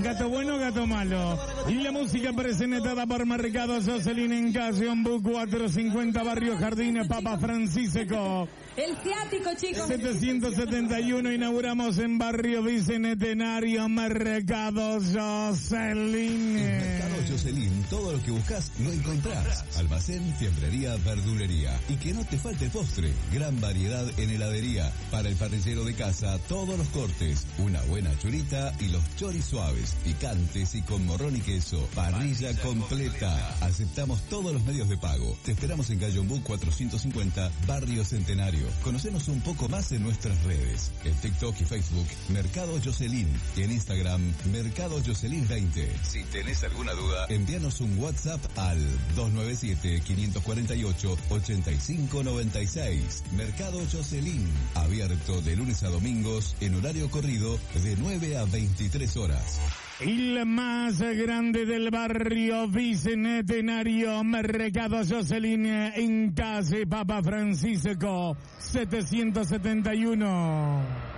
gato bueno, gato malo. Y la música presentada por Mercado Jocelyn en calle Ombú 450, Barrio Jardines, Papa Francisco. El ciático, chicos. 771, inauguramos en Barrio Bicentenario Mercado Jocelyn. En Mercado Jocelyn, todo lo que buscas lo encontrás. Almacén, fiambrería, verdulería. Y que no te falte postre. Gran variedad en heladería. Para el parrillero de casa, todos los cortes. Una buena churita y los choris suaves, picantes y con morrón y queso. Parrilla completa. Aceptamos todos los medios de pago. Te esperamos en calle Ombú 450, Barrio Centenario. Conocenos un poco más en nuestras redes. En TikTok y Facebook, Mercado Jocelyn. Y en Instagram, Mercado Jocelyn 20. Si tenés alguna duda, envíanos un WhatsApp al 297-548-8596. Mercado Jocelyn. Abierto de lunes a domingos en horario corrido de 9 a 23 horas. Y la más grande del barrio Bicentenario, Mercado Jocelyn en calle Papa Francisco 771.